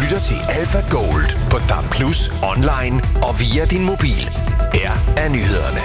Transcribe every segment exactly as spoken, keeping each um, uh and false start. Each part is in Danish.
lytter til Alpha Gold på D A B plus, online og via din mobil. Her er nyhederne.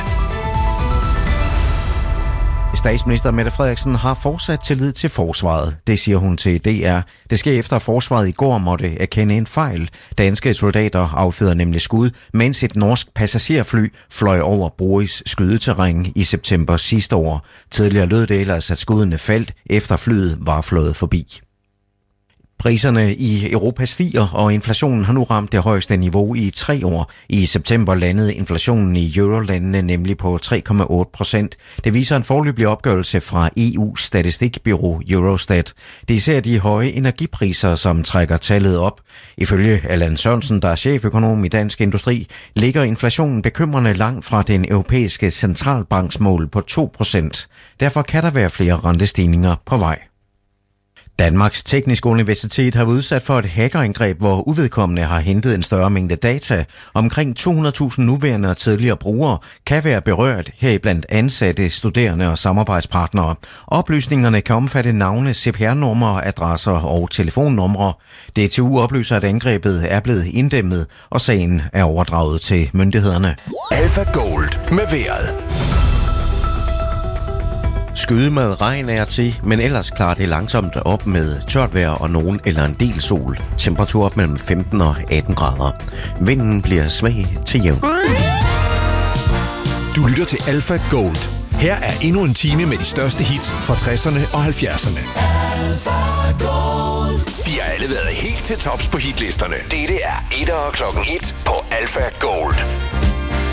Statsminister Mette Frederiksen har fortsat tillid til forsvaret. Det siger hun til D R. Det sker efter, at forsvaret i går måtte erkende en fejl. Danske soldater affyrede nemlig skud, mens et norsk passagerfly fløj over Boris skydeterræn i september sidste år. Tidligere lød det ellers, at skuddene faldt, efter flyet var flået forbi. Priserne i Europa stiger, og inflationen har nu ramt det højeste niveau i tre år. I september landede inflationen i eurolandene nemlig på tre komma otte procent. Det viser en foreløbig opgørelse fra E U's statistikbureau Eurostat. Det er især de høje energipriser, som trækker tallet op. Ifølge Allan Sørensen, der er cheføkonom i Dansk Industri, ligger inflationen bekymrende langt fra den europæiske centralbanks mål på to procent. Derfor kan der være flere rentestigninger på vej. Danmarks Tekniske Universitet har været udsat for et hackerangreb, hvor uvedkommende har hentet en større mængde data. Omkring to hundrede tusind nuværende og tidligere brugere kan være berørt, heriblandt ansatte, studerende og samarbejdspartnere. Oplysningerne kan omfatte navne, C P R-numre, adresser og telefonnumre. D T U oplyser, at angrebet er blevet inddæmmet, og sagen er overdraget til myndighederne. Alpha Gold med vejret. Skyde med regn er til, men ellers klarer det langsomt op med tørt vejr og nogen eller en del sol. Temperatur op mellem femten og atten grader. Vinden bliver svag til jævn. Du lytter til Alpha Gold. Her er endnu en time med de største hits fra tresserne og halvfjerdserne. Alpha Gold. De har alle været helt til tops på hitlisterne. Dette er etter klokken et på Alpha Gold.